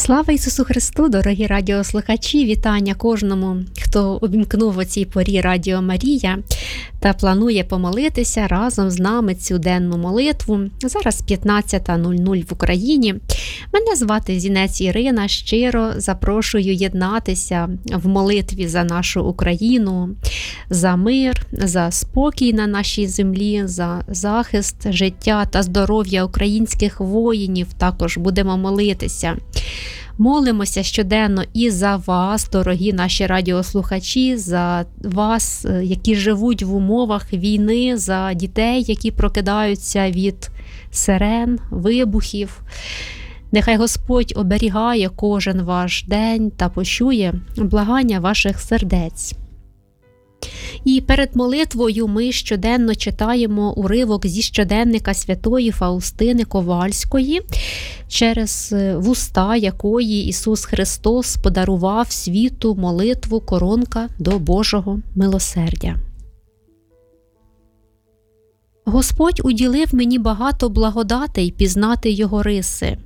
Слава Ісусу Христу, дорогі радіослухачі! Вітання кожному, хто увімкнув о цій порі Радіо Марія та планує помолитися разом з нами цю денну молитву. Зараз 15:00 в Україні. Мене звати Зінець Ірина. Щиро запрошую єднатися в молитві за нашу Україну, за мир, за спокій на нашій землі, за захист життя та здоров'я українських воїнів. Також будемо молитися. Молимося щоденно і за вас, дорогі наші радіослухачі, за вас, які живуть в умовах війни, за дітей, які прокидаються від сирен, вибухів. Нехай Господь оберігає кожен ваш день та почує благання ваших сердець. І перед молитвою ми щоденно читаємо уривок зі щоденника святої Фаустини Ковальської, через вуста якої Ісус Христос подарував світу молитву «Коронка до Божого милосердя». Господь уділив мені багато благодатей пізнати Його риси.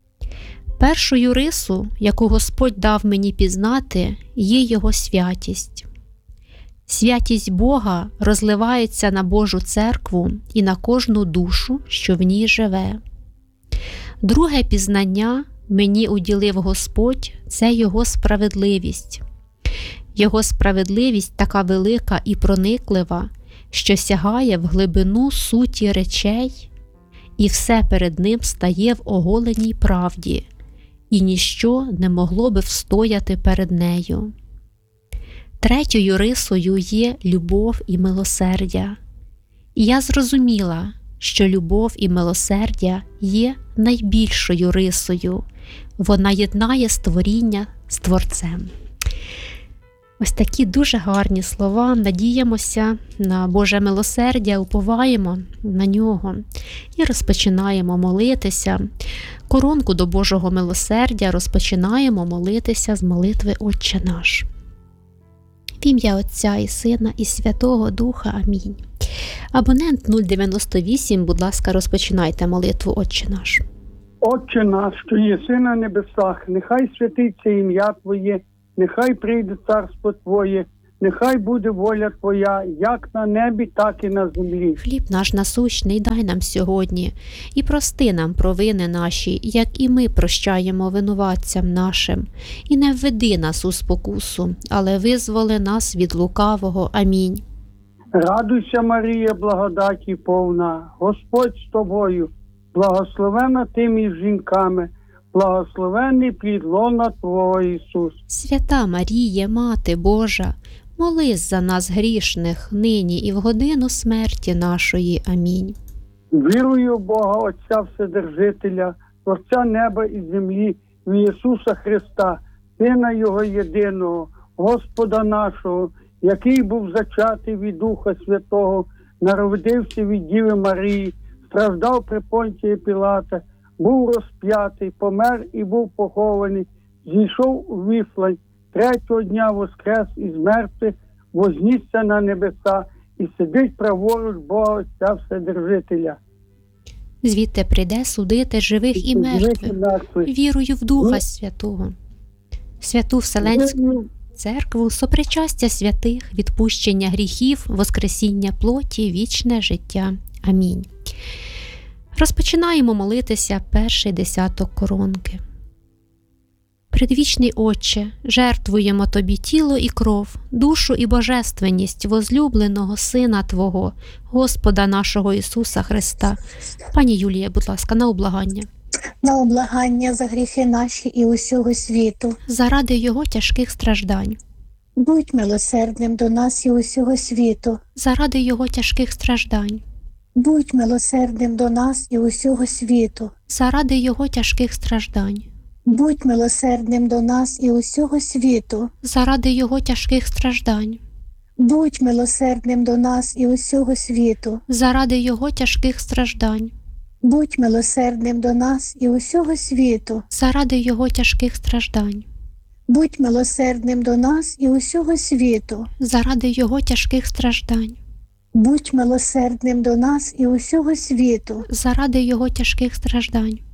Першою рису, яку Господь дав мені пізнати, є Його святість. Святість Бога розливається на Божу церкву і на кожну душу, що в ній живе. Друге пізнання мені уділив Господь – це Його справедливість. Його справедливість така велика і прониклива, що сягає в глибину суті речей, і все перед ним стає в оголеній правді, і ніщо не могло би встояти перед нею. Третьою рисою є любов і милосердя. І я зрозуміла, що любов і милосердя є найбільшою рисою. Вона єднає створіння з Творцем. Ось такі дуже гарні слова. Надіємося на Боже милосердя, уповаємо на нього і розпочинаємо молитися. Коронку до Божого милосердя розпочинаємо молитися з молитви «Отче наш». В ім'я Отця і Сина і Святого Духа. Амінь. Абонент 098, будь ласка, розпочинайте молитву «Отче наш». Отче наш, що єси на небесах, нехай святиться ім'я Твоє, нехай прийде царство Твоє, нехай буде воля Твоя, як на небі, так і на землі. Хліб наш насущний дай нам сьогодні, і прости нам провини наші, як і ми прощаємо винуватцям нашим. І не введи нас у спокусу, але визволи нас від лукавого. Амінь. Радуйся, Марія, благодаті повна, Господь з тобою, благословена ти між жінками, благословений плід лона Твого Ісус. Свята Маріє, Мати Божа, молись за нас грішних, нині і в годину смерті нашої. Амінь. Вірую в Бога, Отця Вседержителя, Творця неба і землі, в Ісуса Христа, Сина Його єдиного, Господа нашого, який був зачатий від Духа Святого, народився від Діви Марії, страждав при Понтії Пілата, був розп'ятий, помер і був похований, зійшов у Вифлеєм, третього дня воскрес із мертвих, вознісся на небеса і сидить праворуч Бога Отця Вседержителя. Звідти прийде судити живих і мертвих. Вірую в Духа Святого, святу Вселенську Церкву, сопричастя святих, відпущення гріхів, воскресіння плоті, вічне життя. Амінь. Розпочинаємо молитися перший десяток коронки. Предвічний Отче, жертвуємо Тобі тіло і кров, душу і божественність возлюбленого Сина Твого, Господа нашого Ісуса Христа. Пані Юлія, будь ласка, на облагання. На облагання за гріхи наші і усього світу. Заради Його тяжких страждань. Будь милосердним до нас і усього світу. Заради Його тяжких страждань. Будь милосердним до нас і усього світу. Заради Його тяжких страждань. Будь милосердним до нас і усього світу. Заради Його тяжких страждань. Будь милосердним до нас і усього світу. Заради Його тяжких страждань. Будь милосердним до нас і усього світу. Заради Його тяжких страждань. Будь милосердним до нас і усього світу. Заради Його тяжких страждань. Будь милосердним до нас і усього світу. Заради Його тяжких страждань.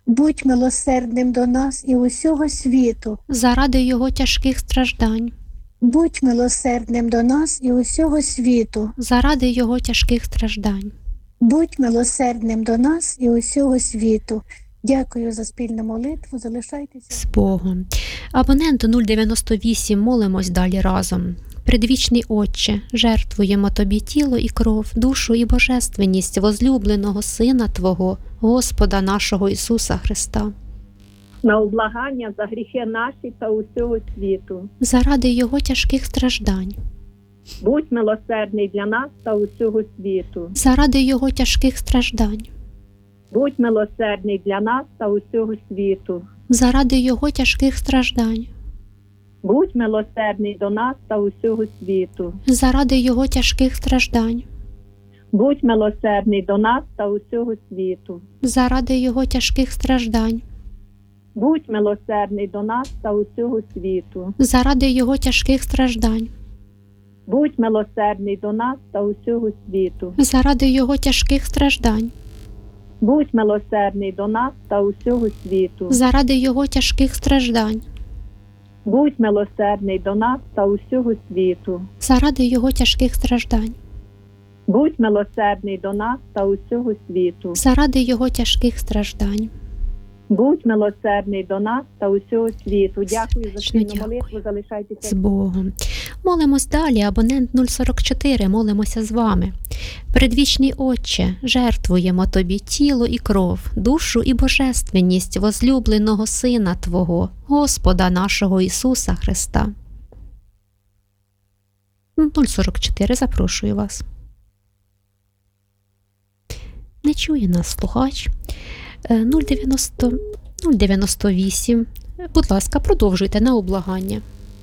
Будь милосердним до нас і усього світу. заради Його тяжких страждань, Будь милосердним до нас і усього світу. заради Його тяжких страждань. Будь милосердним до нас і усього світу. Дякую за спільну молитву. Залишайтеся З Богом. Абонент 098, молимось далі разом. Предвічний Отче, жертвуємо Тобі тіло і кров, душу і божественність возлюбленого Сина Твого, Господа нашого Ісуса Христа, на облагання за гріхи наші та усього світу. заради Його тяжких страждань, Будь милосердний для нас та усього світу. заради Його тяжких страждань, Будь милосердний для нас та усього світу. заради Його тяжких страждань, Будь милосердний до нас та усього світу. заради Його тяжких страждань, Будь милосердний до нас та усього світу. заради Його тяжких страждань, Будь милосердний до нас та усього світу. заради Його тяжких страждань, Будь милосердний до нас та усього світу. заради Його тяжких страждань, Будь милосердний до нас та усього світу. заради Його тяжких страждань, Будь милосердний до нас та усього світу. заради Його тяжких страждань, Будь милосердний до нас та усього світу. заради Його тяжких страждань. Будь милосердний до нас та усього світу. Дякую за Сердечно спільну дякую. молитву. Залишайтеся З Богом. Молимось далі, абонент 044, молимося з вами. Предвічний Отче, жертвуємо Тобі тіло і кров, душу і божественність возлюбленого Сина Твого, Господа нашого Ісуса Христа. 044, запрошую вас. Не чує нас слухач. 098. Будь ласка, продовжуйте на облагання.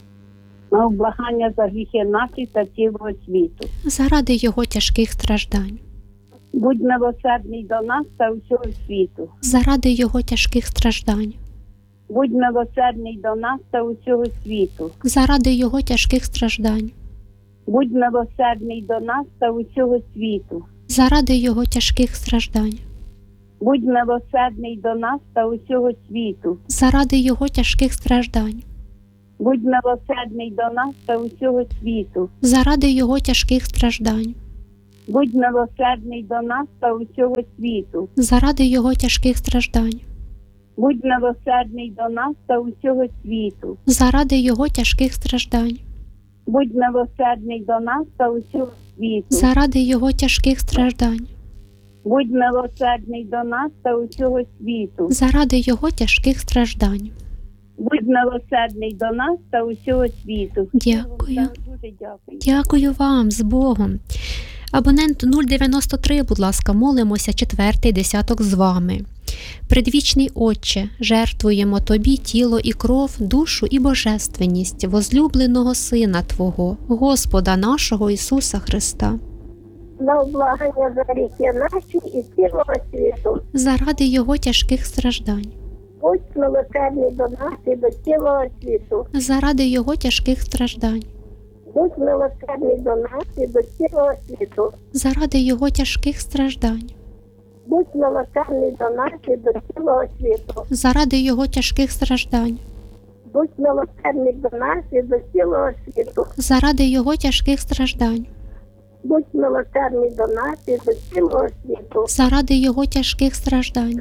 на облагання за гріхи наші та цілого світу. Заради Його тяжких страждань, Будь милосердний до нас та усього світу. заради Його тяжких страждань, Будь милосердний до нас та усього світу. заради Його тяжких страждань, Будь милосердний до нас та усього світу. заради Його тяжких страждань, Будь милосердний до нас та усього світу. заради Його тяжких страждань, Будь милосердний до нас та усього світу. заради Його тяжких страждань, Будь милосердний до нас та усього світу. заради Його тяжких страждань, Будь милосердний до нас та усього світу. заради Його тяжких страждань, Будь милосердний до нас та усього світу. заради Його тяжких страждань, Будь милосердний до нас та усього світу. заради Його тяжких страждань. Будь милосердний до нас та усього світу. Дякую. Дуже дякую. Дякую вам, з Богом. Абонент 093, будь ласка, молимося, четвертий десяток з вами. Предвічний Отче, жертвуємо Тобі тіло і кров, душу і божественність возлюбленого Сина Твого, Господа нашого Ісуса Христа, на облагання за гріхи наші і цілого світу. заради Його тяжких страждань, Будь милосердний до нас і до цілого світу. заради Його тяжких страждань, Будь милосердний до нас і до цілого світу. заради Його тяжких страждань, Будь милосердний до нас і до цілого світу. заради Його тяжких страждань, Будь милосердний до нас і до цілого світу. заради Його тяжких страждань, Будь милосердний до нас і до цілого світу. заради Його тяжких страждань,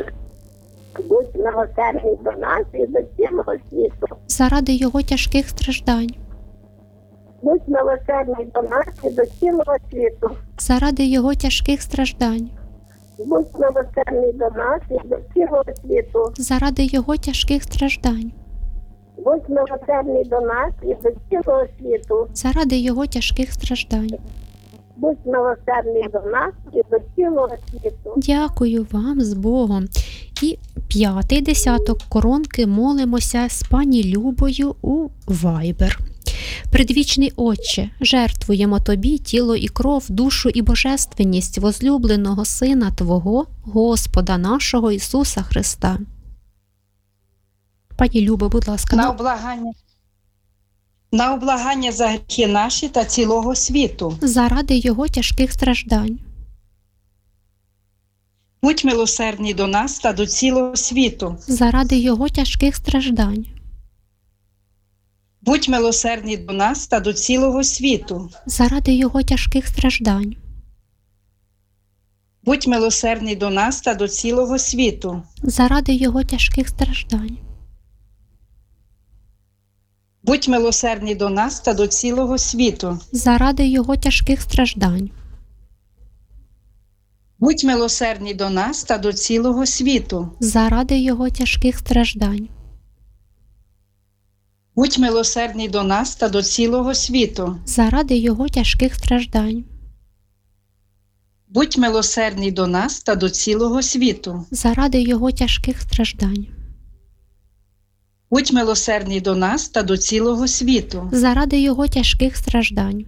Будь милосердний до нас і до цілого світу. заради Його тяжких страждань, Будь милосердний до нас і до цілого світу. заради Його тяжких страждань, Будь милосердний до нас і до цілого світу. заради Його тяжких страждань, Будь милосердний до нас і до цілого світу. заради Його тяжких страждань. Будь милосердний до нас і до цілого світу. Дякую вам, з Богом. І п'ятий десяток коронки молимося з пані Любою у Viber. Предвічний Отче, жертвуємо Тобі тіло і кров, душу і божественність возлюбленого Сина Твого, Господа нашого Ісуса Христа. Пані Любо, будь ласка. На облагання за гріхи наші та цілого світу. Заради Його тяжких страждань, Будь милосердний до нас та до цілого світу. заради Його тяжких страждань, Будь милосердний до нас та до цілого світу. заради Його тяжких страждань, Будь милосердний до нас та до цілого світу. заради Його тяжких страждань, Будь милосердний до нас та до цілого світу. заради Його тяжких страждань, Будь милосердний до нас та до цілого світу. заради Його тяжких страждань, Будь милосердний до нас та до цілого світу. заради Його тяжких страждань, Будь милосердний до нас та до цілого світу. заради Його тяжких страждань, Будь милосердний до нас та до цілого світу. заради Його тяжких страждань,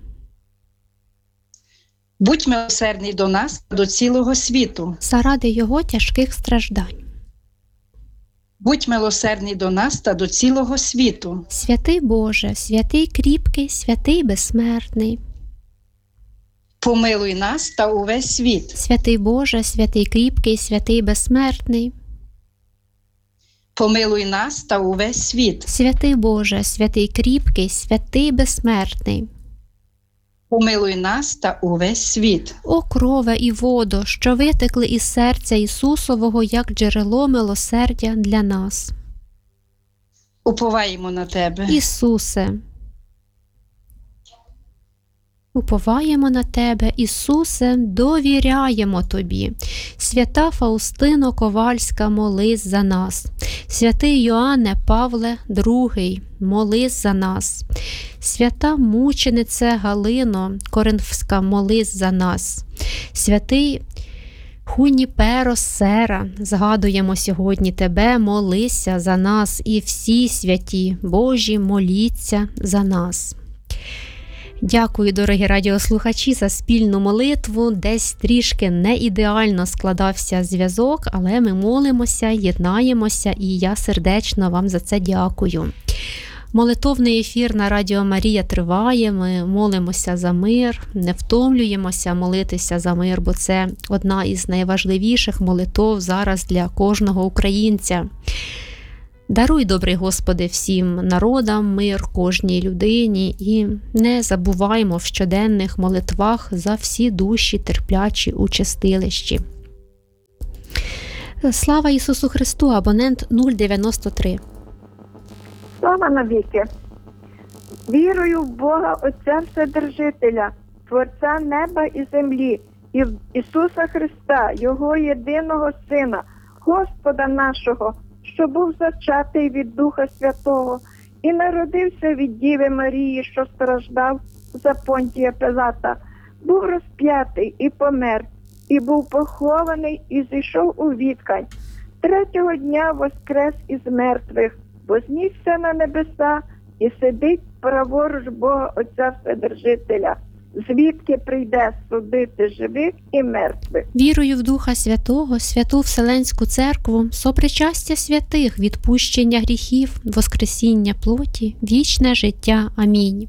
Будь милосердний до нас та до цілого світу. заради Його тяжких страждань. Будь милосердний до нас та до цілого світу. Святий Боже, святий кріпкий, святий безсмертний. Помилуй нас та увесь світ. Святий Боже, святий кріпкий, святий безсмертний. Помилуй нас та увесь світ. Святий Боже, святий кріпкий, святий безсмертний. Помилуй нас та увесь світ. О крове і водо, що витекли із серця Ісусового, як джерело милосердя для нас. Уповаємо на Тебе. Ісусе, уповаємо на Тебе, Ісусе, довіряємо Тобі. Свята Фаустино Ковальська, молись за нас. Святий Йоанне Павле II, молись за нас. Свята мученице Галино Коринфська, молись за нас. Святий Хуніперо Сера, згадуємо сьогодні Тебе, молися за нас, і всі святі Божі, моліться за нас. Дякую, дорогі радіослухачі, за спільну молитву. Десь трішки не ідеально складався зв'язок, але ми молимося, єднаємося, і я сердечно вам за це дякую. Молитовний ефір на Радіо Марія триває, ми молимося за мир, не втомлюємося молитися за мир, бо це одна із найважливіших молитов зараз для кожного українця. Даруй, добрий Господи, всім народам мир, кожній людині, і не забуваймо в щоденних молитвах за всі душі, терплячі у чистилищі. Слава Ісусу Христу, абонент 093. Слава навіки. Вірую в Бога Отця Вседержителя, Творця неба і землі, і в Ісуса Христа, Його єдиного Сина, Господа нашого, що був зачатий від Духа Святого і народився від Діви Марії, що страждав за Понтія Пилата, був розп'ятий і помер, і був похований, і зійшов у відкань. Третього дня воскрес із мертвих, вознісся на небеса і сидить праворуч Бога Отця Вседержителя, звідки прийде судити живих і мертвих. Вірую в Духа Святого, Святу Вселенську Церкву, сопричастя святих, відпущення гріхів, воскресіння плоті, вічне життя. Амінь.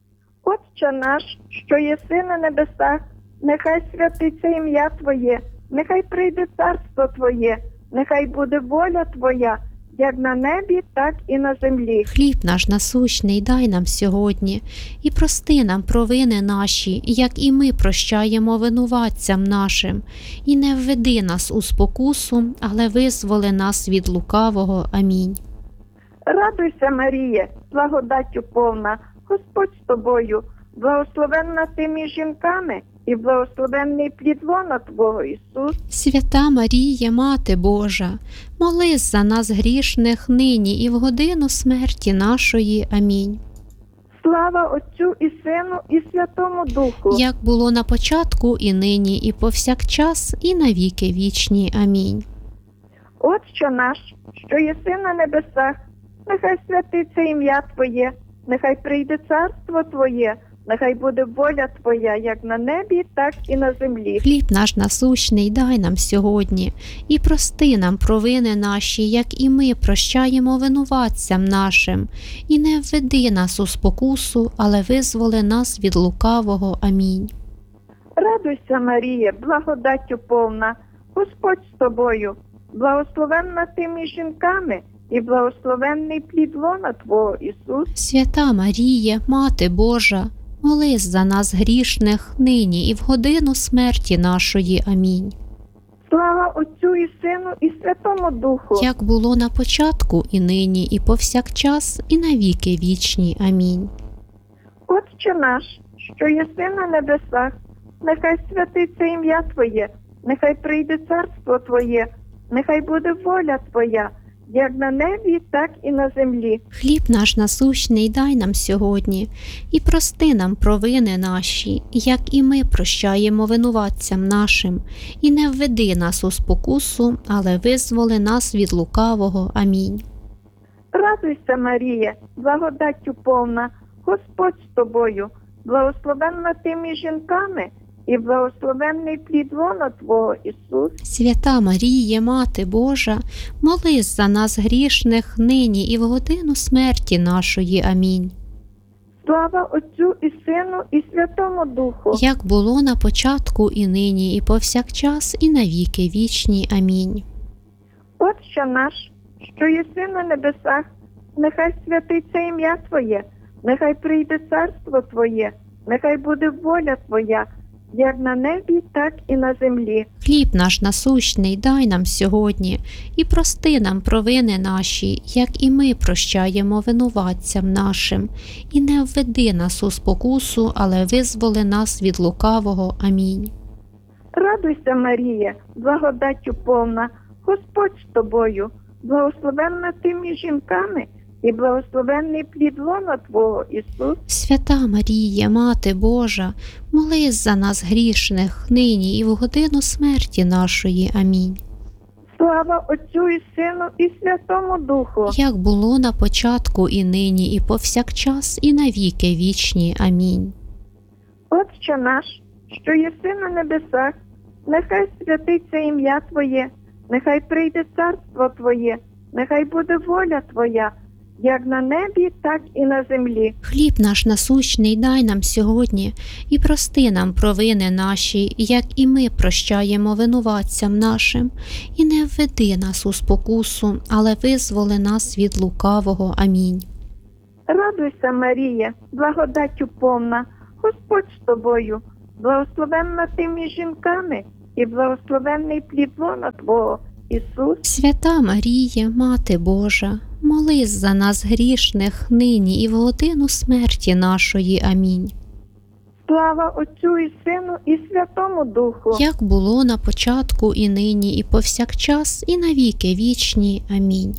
Отче наш, що єси на небесах, нехай святиться ім'я Твоє, нехай прийде царство Твоє, нехай буде воля Твоя, як на небі, так і на землі. Хліб наш насущний дай нам сьогодні, і прости нам провини наші, як і ми прощаємо винуватцям нашим. І не введи нас у спокусу, але визволи нас від лукавого. Амінь. Радуйся, Маріє, благодаттю повна, Господь з тобою, благословенна ти між жінками, і благословенний плід лона Твого, Ісус. Свята Марія, Мати Божа, молись за нас грішних нині і в годину смерті нашої. Амінь. Слава Отцю і Сину, і Святому Духу. Як було на початку, і нині, і повсякчас, і на віки вічні. Амінь. Отче наш, що єси на небесах, нехай святиться ім'я Твоє, нехай прийде царство Твоє, нехай буде воля Твоя, як на небі, так і на землі. Хліб наш насущний дай нам сьогодні, і прости нам провини наші, як і ми прощаємо винуватцям нашим. І не введи нас у спокусу, але визволи нас від лукавого. Амінь. Радуйся, Марія, благодаттю повна, Господь з тобою, благословенна ти між жінками, і благословенний плід лона Твого, Ісус. Свята Марія, Мати Божа, молись за нас грішних, нині і в годину смерті нашої. Амінь. Слава Отцю і Сину і Святому Духу. Як було на початку, і нині, і повсякчас, і навіки вічні. Амінь. Отче наш, що єси на небесах, нехай святиться ім'я Твоє, нехай прийде царство Твоє, нехай буде воля Твоя, як на небі, так і на землі. Хліб наш насущний дай нам сьогодні, і прости нам провини наші, як і ми прощаємо винуватцям нашим, і не введи нас у спокусу, але визволи нас від лукавого. Амінь. Радуйся, Марія, благодаттю повна, Господь з тобою, благословенна ти між жінками, і благословенний плід лона Твого, Ісус. Свята Марія, Мати Божа, молись за нас грішних, нині і в годину смерті нашої. Амінь. Слава Отцю і Сину і Святому Духу. Як було на початку, і нині, і повсякчас, і навіки вічні. Амінь. Отче наш, що єси на небесах, нехай святиться ім'я Твоє, нехай прийде царство Твоє, нехай буде воля Твоя, як на небі, так і на землі. Хліб наш насущний дай нам сьогодні, і прости нам провини наші, як і ми прощаємо винуватцям нашим, і не введи нас у спокусу, але визволи нас від лукавого. Амінь. Радуйся, Марія, благодаттю повна, Господь з тобою, благословенна ти між жінками, і благословенний плід лона Твого, Ісус. Свята Марія, Мати Божа, молись за нас грішних, нині і в годину смерті нашої. Амінь. Слава Отцю і Сину і Святому Духу. Як було на початку, і нині, і повсякчас, і навіки вічні. Амінь. Отче наш, що єси на небесах, нехай святиться ім'я Твоє, нехай прийде царство Твоє, нехай буде воля Твоя, як на небі, так і на землі. Хліб наш насущний дай нам сьогодні, і прости нам провини наші, як і ми прощаємо винуватцям нашим, і не введи нас у спокусу, але визволи нас від лукавого. Амінь. Радуйся, Марія, благодаттю повна, Господь з тобою, благословенна ти між жінками, і благословенний плід лона Твого, Ісус. Свята Марія, Мати Божа, молись за нас грішних, нині і в годину смерті нашої. Амінь. Слава Отцю і Сину і Святому Духу. Як було на початку, і нині, і повсякчас, і навіки вічні. Амінь.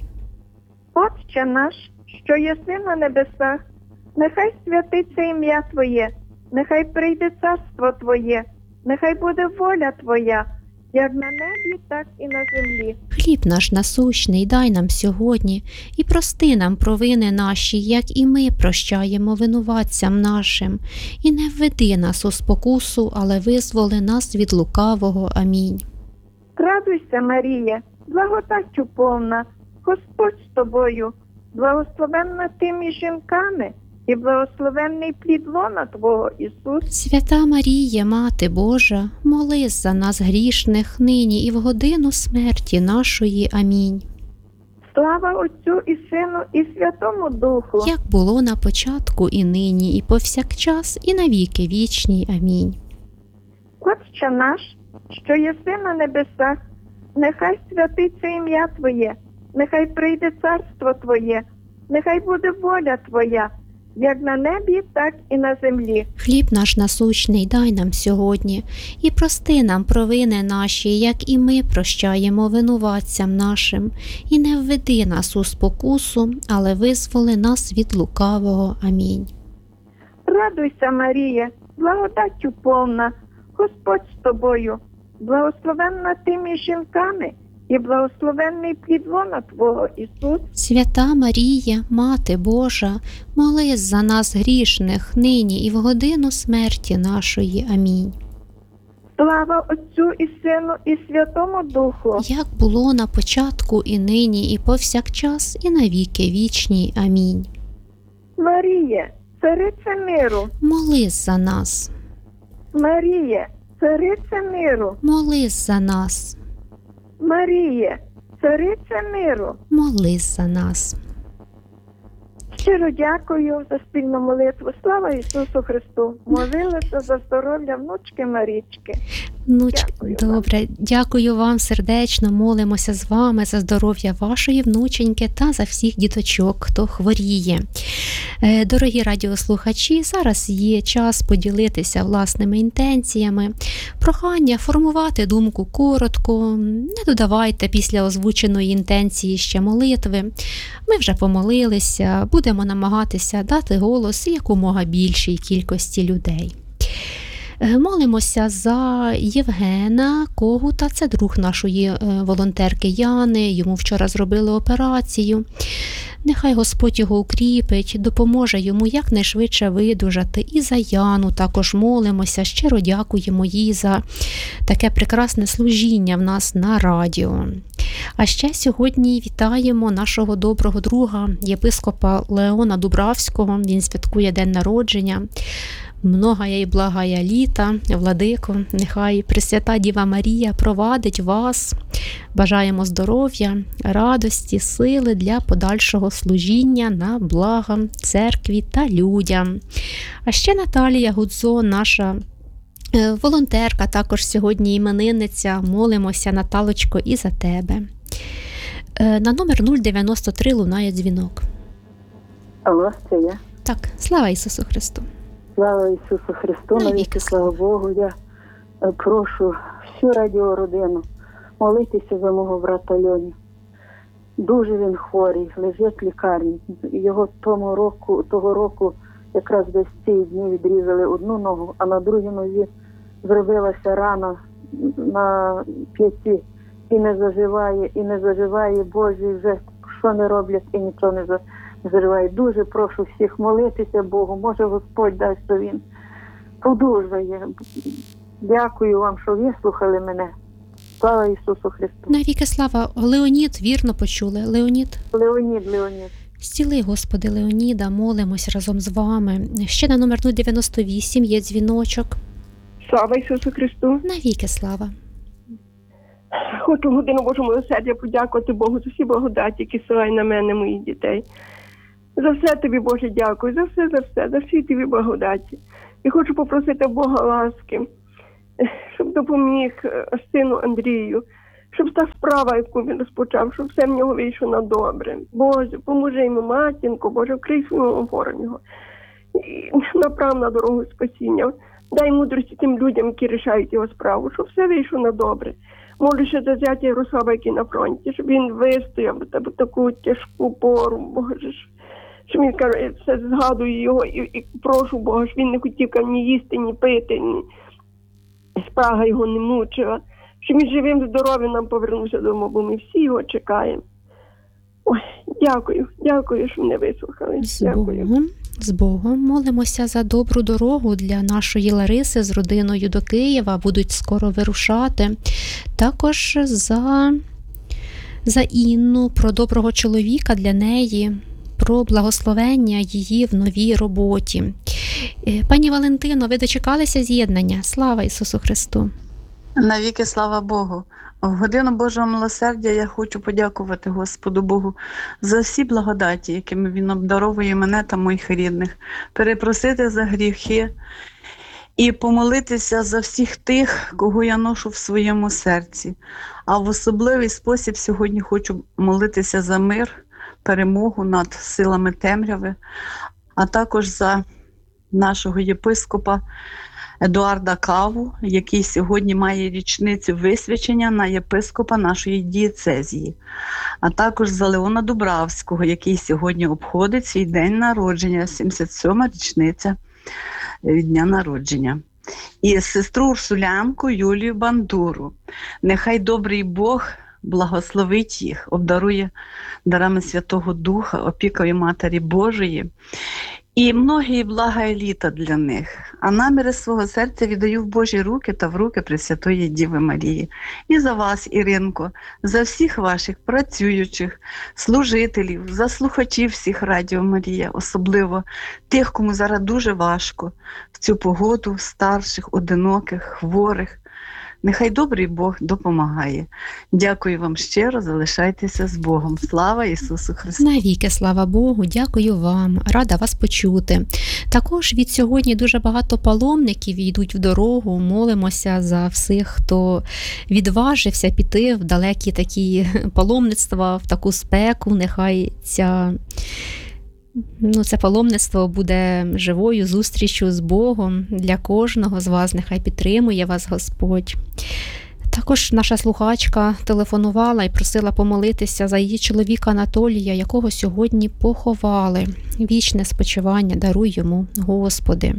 Отче наш, що єси на небесах, нехай святиться ім'я Твоє, нехай прийде царство Твоє, нехай буде воля Твоя, як на небі, так і на землі. Хліб наш насущний дай нам сьогодні, і прости нам провини наші, як і ми прощаємо винуватцям нашим, і не введи нас у спокусу, але визволи нас від лукавого. Амінь. Радуйся, Марія, благодаттю повна, Господь з тобою, благословенна ти між жінками, і благословенний плід лона Твого, Ісус. Свята Марія, Мати Божа, молись за нас грішних, нині і в годину смерті нашої. Амінь. Слава Отцю і Сину і Святому Духу. Як було на початку, і нині, і повсякчас, і навіки вічні. Амінь. Отче наш, що єси на небесах, нехай святиться ім'я Твоє, нехай прийде царство Твоє, нехай буде воля Твоя, як на небі, так і на землі. Хліб наш насущний дай нам сьогодні, і прости нам провини наші, як і ми прощаємо винуватцям нашим, і не введи нас у спокусу, але визволи нас від лукавого. Амінь. Радуйся, Марія, благодаттю повна, Господь з тобою, благословенна ти між жінками, і благословенний плід лона Твого, Ісус. Свята Марія, Мати Божа, молись за нас грішних, нині і в годину смерті нашої. Амінь. Слава Отцю і Сину і Святому Духу. Як було на початку, і нині, і повсякчас, і навіки вічні. Амінь. Марія, цариця миру, Молись за нас. Марія, цариця миру, Молись за нас. Маріє, цариця миру. Молись за нас. Щиро дякую за спільну молитву. Слава Ісусу Христу. Молилася за здоров'я внучки Марічки. Дякую вам. Добре, дякую вам сердечно, молимося з вами за здоров'я вашої внученьки та за всіх діточок, хто хворіє. Дорогі радіослухачі, зараз є час поділитися власними інтенціями. Прохання формувати думку коротко, не додавайте після озвученої інтенції ще молитви. Ми вже помолилися, будемо намагатися дати голос якомога більшій кількості людей. Молимося за Євгена Когута, це друг нашої волонтерки Яни, йому вчора зробили операцію. Нехай Господь його укріпить, допоможе йому якнайшвидше видужати. І за Яну також молимося, щиро дякуємо їй за таке прекрасне служіння в нас на радіо. А ще сьогодні вітаємо нашого доброго друга, єпископа Леона Дубравського, він святкує день народження. Многая і благая літа, владико, нехай Пресвята Діва Марія провадить вас. Бажаємо здоров'я, радості, сили для подальшого служіння на благо церкві та людям. А ще Наталія Гудзо, наша волонтерка, також сьогодні іменинниця. Молимося, Наталочко, і за тебе. На номер 093 лунає дзвінок. Алло, це я. Так, слава Ісусу Христу. Слава Ісусу Христу, навіки слава Богу. Я прошу всю радіородину молитися за мого брата Льоню. Дуже він хворий, лежить в лікарні. Його того року якраз десь ці дні відрізали одну ногу, а на другій нозі зробилася рана на п'яті. І не заживає, Боже, вже що не роблять і нічого не заживає. Дуже прошу всіх молитися Богу, може Господь дасть, що він подужає. Дякую вам, що вислухали мене. Слава Ісусу Христу. Навіки слава. Леонід, вірно почули? Леонід? Леонід. Зціли, Господи, Леоніда, молимось разом з вами. Ще на номер 098 є дзвіночок. Слава Ісусу Христу. Навіки слава. Хочу в годину Божого милосердя подякувати Богу за всі благодаті, які силає на мене, моїх дітей. За все тобі, Боже, дякую, за всі тобі благодаті. І хочу попросити Бога ласки, щоб допоміг сину Андрію, щоб та справа, яку він розпочав, щоб все в нього вийшло на добре. Боже, поможи йому, матінко, Боже, вкрий своїм опором його. І направ на дорогу спасіння. Дай мудрості тим людям, які рішають його справу, щоб все вийшло на добре. Молюся за зятя Ярослава, який на фронті, щоб він вистояв таку тяжку пору, Боже, щоб він каже, все згадує його і прошу Бога, щоб він не хотів ні їсти, ні пити, ні спрага його не мучила, щоб він живим, здоровим нам повернувся додому, бо ми всі його чекаємо. Ой, дякую, що мене вислухали. Дякую. З Богом. Молимося за добру дорогу для нашої Лариси з родиною до Києва. Будуть скоро вирушати. Також за Інну, про доброго чоловіка для неї, про благословення її в новій роботі. Пані Валентино, ви дочекалися з'єднання? Слава Ісусу Христу! Навіки слава Богу! В годину Божого милосердя я хочу подякувати Господу Богу за всі благодаті, якими Він обдаровує мене та моїх рідних, перепросити за гріхи і помолитися за всіх тих, кого я ношу в своєму серці. А в особливий спосіб сьогодні хочу молитися за мир, перемогу над силами темряви, а також за нашого єпископа Едуарда Каву, який сьогодні має річницю висвячення на єпископа нашої дієцезії, а також за Леона Дубравського, який сьогодні обходить свій день народження, 77-ма річниця від дня народження. І сестру Урсулянку Юлію Бандуру. Нехай добрий Бог благословить їх, обдарує дарами Святого Духа, опікою Матері Божої. І многі блага літа для них. А наміри свого серця віддаю в Божі руки та в руки Пресвятої Діви Марії. І за вас, Іринко, за всіх ваших працюючих, служителів, за слухачів всіх Радіо Марія, особливо тих, кому зараз дуже важко в цю погоду, старших, одиноких, хворих. Нехай добрий Бог допомагає. Дякую вам щиро, залишайтеся з Богом. Слава Ісусу Христу! Навіки, слава Богу, дякую вам, рада вас почути. Також від сьогодні дуже багато паломників йдуть в дорогу, молимося за всіх, хто відважився піти в далекі такі паломництва, в таку спеку. Нехай це паломництво буде живою зустрічю з Богом для кожного з вас, нехай підтримує вас Господь. Також наша слухачка телефонувала і просила помолитися за її чоловіка Анатолія, якого сьогодні поховали. Вічне спочивання даруй йому, Господи.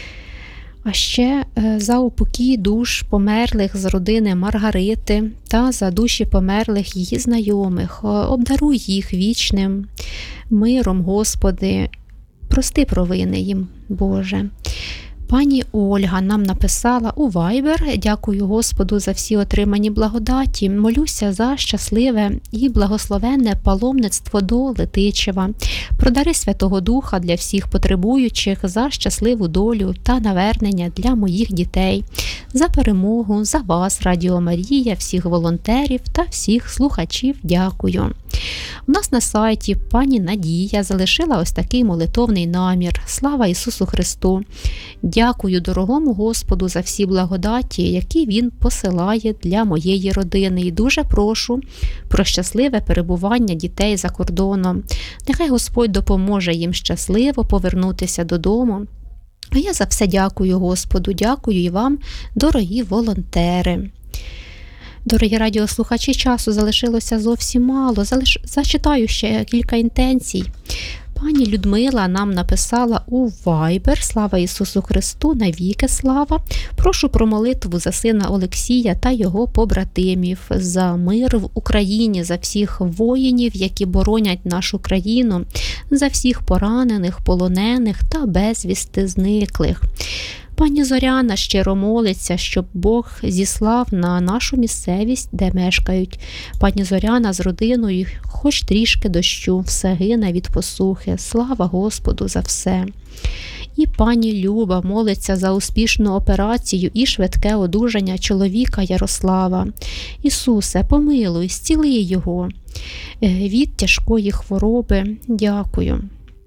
А ще за упокій душ померлих з родини Маргарити та за душі померлих її знайомих. Обдаруй їх вічним миром, Господи. Прости провини їм, Боже. Пані Ольга нам написала у Viber: дякую Господу за всі отримані благодаті. Молюся за щасливе і благословенне паломництво до Летичева. Про дари Святого Духа для всіх потребуючих, за щасливу долю та навернення для моїх дітей. За перемогу, за вас, Радіо Марія, всіх волонтерів та всіх слухачів дякую. У нас на сайті пані Надія залишила ось такий молитовний намір. Слава Ісусу Христу! Дякую дорогому Господу за всі благодаті, які Він посилає для моєї родини. І дуже прошу про щасливе перебування дітей за кордоном. Нехай Господь допоможе їм щасливо повернутися додому. А я за все дякую Господу, дякую і вам, дорогі волонтери. Дорогі радіослухачі, часу залишилося зовсім мало. Зачитаю ще кілька інтенцій. Пані Людмила нам написала у Viber: слава Ісусу Христу, навіки слава. Прошу про молитву за сина Олексія та його побратимів, за мир в Україні, за всіх воїнів, які боронять нашу країну, за всіх поранених, полонених та безвісти зниклих. Пані Зоряна щиро молиться, щоб Бог зіслав на нашу місцевість, де мешкають. Пані Зоряна з родиною, хоч трішки дощу, все гине від посухи. Слава Господу за все. І пані Люба молиться за успішну операцію і швидке одужання чоловіка Ярослава. Ісусе, помилуй, зціли його від тяжкої хвороби. Дякую.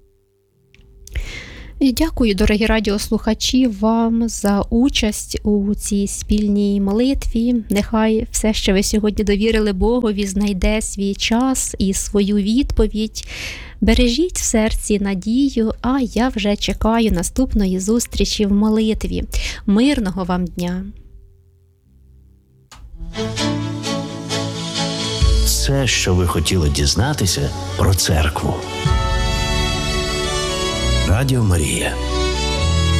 Дякую, дорогі радіослухачі, вам за участь у цій спільній молитві. Нехай все, що ви сьогодні довірили Богові, знайде свій час і свою відповідь. Бережіть в серці надію, а я вже чекаю наступної зустрічі в молитві. Мирного вам дня! Все, що ви хотіли дізнатися про церкву. Радіо Марія.